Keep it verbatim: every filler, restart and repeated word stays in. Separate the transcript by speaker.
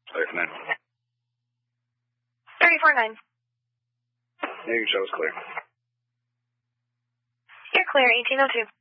Speaker 1: Clear from there.
Speaker 2: thirty-four nine.
Speaker 1: You can show us clear.
Speaker 2: You're clear, eighteen oh two.